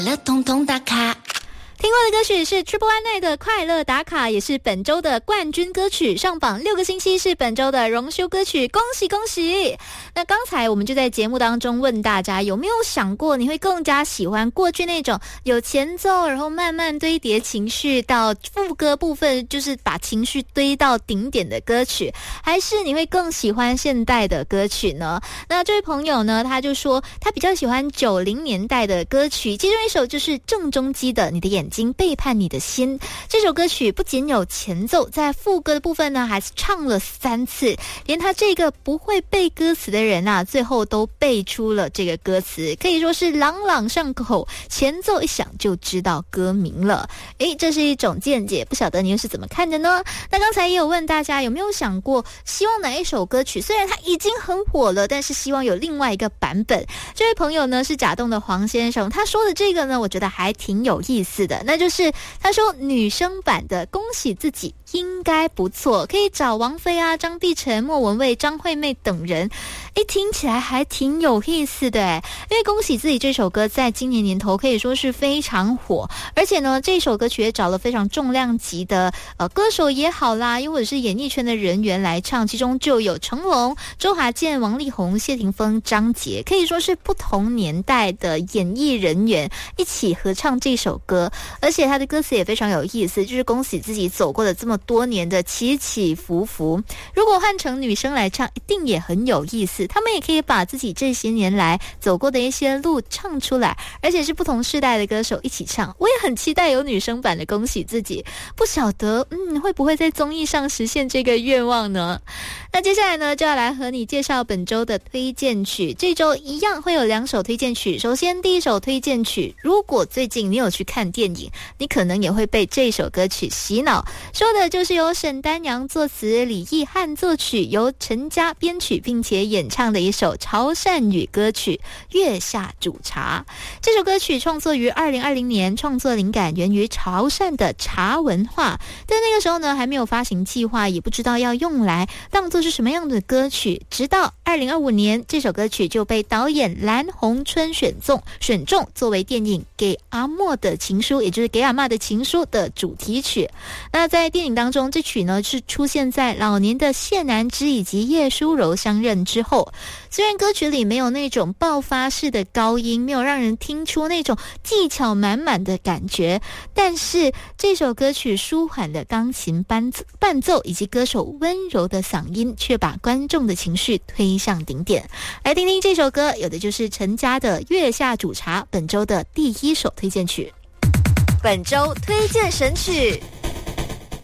乐通通打卡。 听过的歌曲是 Triple One 的快乐打卡，也是本周的冠军歌曲，上榜6个星期，是本周的荣休歌曲，恭喜恭喜！那刚才我们就在节目当中问大家，有没有想过你会更加喜欢过去那种有前奏，然后慢慢堆叠情绪到副歌部分，就是把情绪堆到顶点的歌曲，还是你会更喜欢现代的歌曲呢？那这位朋友呢，他就说他比较喜欢90年代的歌曲，其中一首就是郑中基的《你的眼睛背叛你的心》。这首歌曲不仅有前奏，在副歌的部分呢还是唱了3次，连他这个不会背歌词的人啊，最后都背出了这个歌词，可以说是朗朗上口，前奏一响就知道歌名了。这是一种见解，不晓得你又是怎么看的呢？那刚才也有问大家有没有想过，希望哪一首歌曲虽然它已经很火了，但是希望有另外一个版本。这位朋友呢是甲洞的黄先生，他说的这个呢我觉得还挺有意思的，那就是他说女生版的恭喜自己应该不错，可以找王菲啊、张碧晨、莫文蔚、张惠妹等人，听起来还挺有意思的因为恭喜自己这首歌在今年年头可以说是非常火，而且呢这首歌曲也找了非常重量级的歌手也好啦，又或者是演艺圈的人员来唱，其中就有成龙、周华健、王力宏、谢霆锋、张杰，可以说是不同年代的演艺人员一起合唱这首歌，而且他的歌词也非常有意思，就是恭喜自己走过了这么多年的起起伏伏，如果换成女生来唱一定也很有意思，他们也可以把自己这些年来走过的一些路唱出来，而且是不同世代的歌手一起唱，我也很期待有女生版的恭喜自己，不晓得会不会在综艺上实现这个愿望呢？那接下来呢就要来和你介绍本周的推荐曲，这周一样会有2首推荐曲。首先第一首推荐曲，如果最近你有去看电影，你可能也会被这首歌曲洗脑，说的就是由沈丹阳作词、李义翰作曲，由陈嘉编曲并且演唱的一首潮汕语歌曲《月下煮茶》。这首歌曲创作于2020年，创作灵感源于潮汕的茶文化，但那个时候呢还没有发行计划，也不知道要用来当作是什么样的歌曲，直到2025年这首歌曲就被导演蓝红春选中作为电影《给阿嬷的情书》，也就是《给阿嬷的情书》的主题曲。那在电影当中，这曲呢是出现在老年的谢南枝以及叶舒柔相认之后，虽然歌曲里没有那种爆发式的高音，没有让人听出那种技巧满满的感觉，但是这首歌曲舒缓的钢琴伴奏以及歌手温柔的嗓音，却把观众的情绪推向顶点。来听听这首歌，有的就是陈嘉的《月下煮茶》，本周的第1首推荐曲。本周推荐神曲。